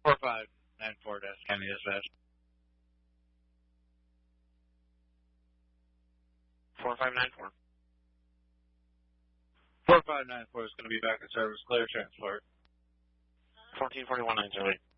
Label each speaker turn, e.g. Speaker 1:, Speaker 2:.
Speaker 1: 4594 to County Dispatch.
Speaker 2: 4594.
Speaker 1: 4594 is going to be back in service. Clear transport.
Speaker 2: 1441 908.